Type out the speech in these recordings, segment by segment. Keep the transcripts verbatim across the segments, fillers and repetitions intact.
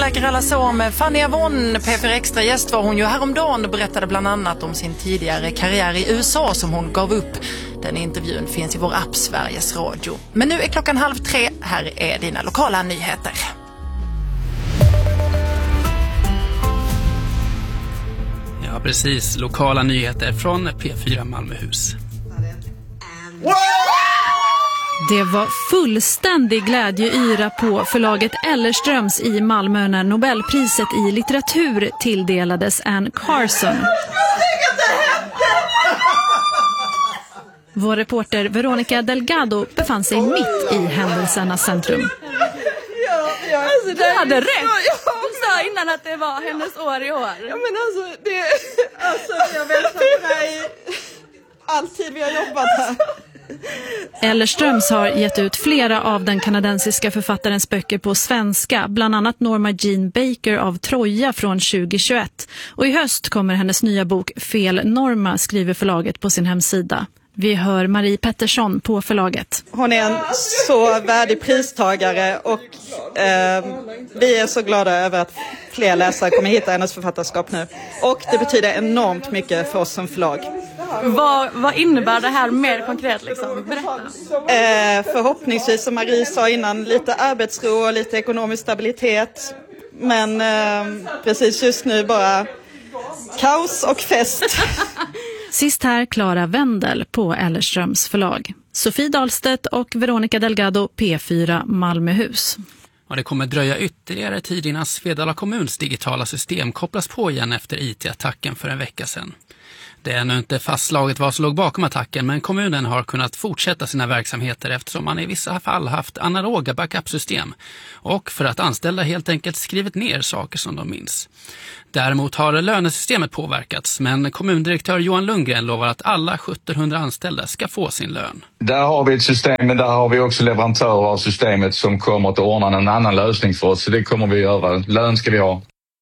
säkert alla så med Fanny Avon, P fyra Extra-gäst var hon ju häromdagen och berättade bland annat om sin tidigare karriär i U S A som hon gav upp. Den intervjun finns i vår app Sveriges Radio. Men nu är klockan halv tre, här är dina lokala nyheter. Ja, precis. Lokala nyheter från P fyra Malmöhus. Det var fullständig glädjeyra på förlaget Ellerströms i Malmö när Nobelpriset i litteratur tilldelades Anne Carson. Vår reporter Veronica Delgado befann sig mitt i händelsernas centrum. Alltså, du hade rätt. Hon sa innan att det var hennes år i år. Ja, men alltså, det, alltså vi har väntat på det här i all tid vi har jobbat här. Ellerströms har gett ut flera av den kanadensiska författarens böcker på svenska, bland annat Norma Jean Baker av Troja från tjugohundratjugoett. Och i höst kommer hennes nya bok Fel Norma, skriver förlaget på sin hemsida. Vi hör Marie Pettersson på förlaget. Hon är en så värdig pristagare och eh, vi är så glada över att fler läsare kommer hitta hennes författarskap nu. Och det betyder enormt mycket för oss som förlag. Vad, vad innebär det här mer konkret? Liksom? Berätta. Eh, förhoppningsvis, som Marie sa innan, lite arbetsro och lite ekonomisk stabilitet. Men eh, precis just nu bara kaos och fest. Sist här Clara Wendel på Ellerströms förlag. Sofie Dahlstedt och Veronica Delgado, P fyra Malmöhus. Och det kommer dröja ytterligare tid innan Svedala kommuns digitala system kopplas på igen efter I T-attacken för en vecka sedan. Det är ännu inte fastslaget vad som låg bakom attacken, men kommunen har kunnat fortsätta sina verksamheter eftersom man i vissa fall haft analoga backup-system och för att anställda helt enkelt skrivit ner saker som de minns. Däremot har lönesystemet påverkats, men kommundirektör Johan Lundgren lovar att alla sjuttonhundra anställda ska få sin lön. Där har vi ett system, men där har vi också leverantörer av systemet som kommer att ordna en annan lösning för oss, så det kommer vi göra. Lön ska vi ha.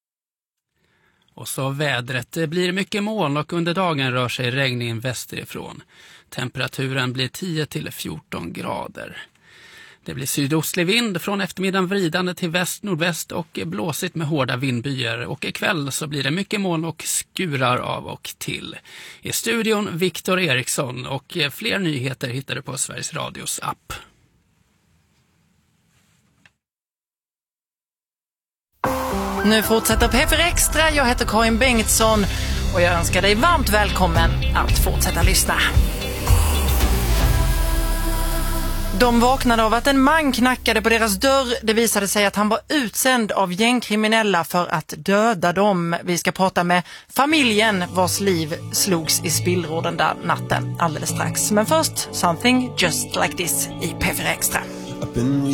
Och så vädret. Det blir mycket moln och under dagen rör sig regningen västerifrån. Temperaturen blir tio till fjorton grader. Det blir sydostlig vind från eftermiddagen vridande till väst-nordväst och blåsigt med hårda vindbyar. Och ikväll så blir det mycket moln och skurar av och till. I studion Viktor Eriksson och fler nyheter hittar du på Sveriges Radios app. Nu fortsätter P fyra Extra. Jag heter Karin Bengtsson och jag önskar dig varmt välkommen att fortsätta lyssna. De vaknade av att en man knackade på deras dörr. Det visade sig att han var utsänd av gängkriminella för att döda dem. Vi ska prata med familjen vars liv slogs i spillror den där natten alldeles strax. Men först, Something Just Like This i P fyra Extra.